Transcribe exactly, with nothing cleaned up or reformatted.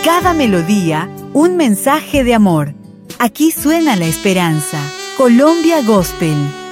cada melodía, un mensaje de amor. Aquí suena la esperanza. Colombia Gospel.